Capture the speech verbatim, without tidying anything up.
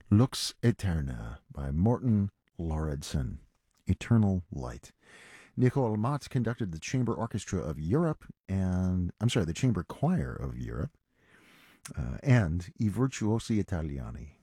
Lux Eterna by Morten Lauridsen. Eternal Light. Nicole Matz conducted the Chamber Orchestra of Europe and, I'm sorry, the Chamber Choir of Europe, uh, and I Virtuosi Italiani.